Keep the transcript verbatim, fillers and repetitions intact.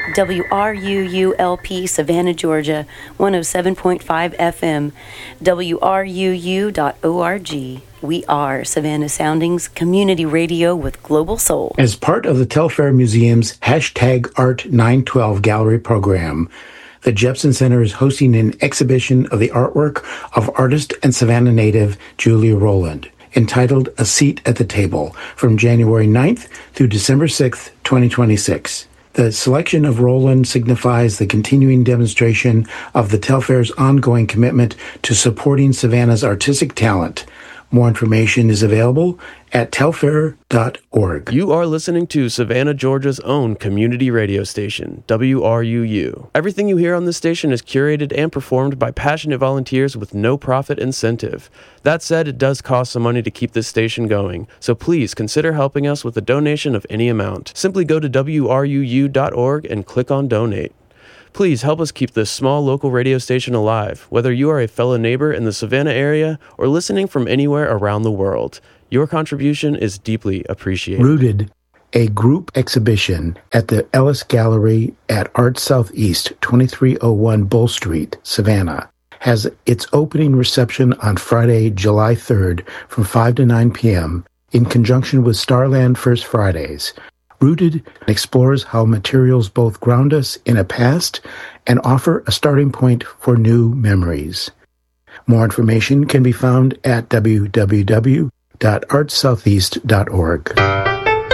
W R U U L P, Savannah, Georgia, one oh seven point five F M, W R U U dot org. We are Savannah Soundings Community Radio with Global Soul. As part of the Telfair Museum's hashtag Art nine twelve Gallery program, the Jepson Center is hosting an exhibition of the artwork of artist and Savannah native Julia Rowland, entitled A Seat at the Table, from January ninth through December sixth, twenty twenty-six. The selection of Rowland signifies the continuing demonstration of the Telfair's ongoing commitment to supporting Savannah's artistic talent. More information is available at telfair dot org. You are listening to Savannah, Georgia's own community radio station, W R U U. Everything you hear on this station is curated and performed by passionate volunteers with no profit incentive. That said, it does cost some money to keep this station going, so please consider helping us with a donation of any amount. Simply go to W R U U dot org and click on Donate. Please help us keep this small local radio station alive, whether you are a fellow neighbor in the Savannah area or listening from anywhere around the world. Your contribution is deeply appreciated. Rooted, a group exhibition at the Ellis Gallery at Art Southeast, twenty-three oh one Bull Street, Savannah, has its opening reception on Friday, July third from five to nine p.m. in conjunction with Starland First Fridays. Rooted explores how materials both ground us in a past and offer a starting point for new memories. More information can be found at w w w dot art southeast dot org.